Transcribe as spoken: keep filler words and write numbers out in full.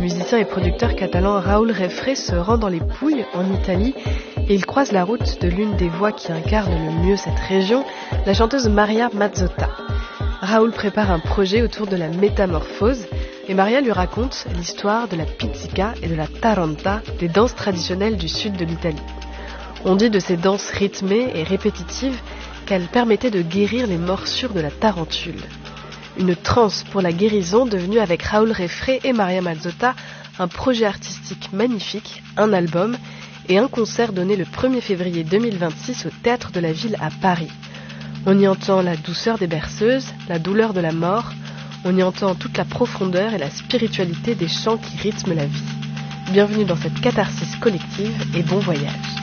musicien et producteur catalan Raúl Refré se rend dans les Pouilles, en Italie, et il croise la route de l'une des voix qui incarne le mieux cette région, la chanteuse Maria Mazzotta. Raúl prépare un projet autour de la métamorphose, et Maria lui raconte l'histoire de la pizzica et de la taranta, des danses traditionnelles du sud de l'Italie. On dit de ces danses rythmées et répétitives qu'elles permettaient de guérir les morsures de la tarentule. Une transe pour la guérison devenue avec Raúl Refré et Maria Mazzotta un projet artistique magnifique, un album et un concert donné le premier février deux mille vingt-six au Théâtre de la Ville à Paris. On y entend la douceur des berceuses, la douleur de la mort, on y entend toute la profondeur et la spiritualité des chants qui rythment la vie. Bienvenue dans cette catharsis collective et bon voyage.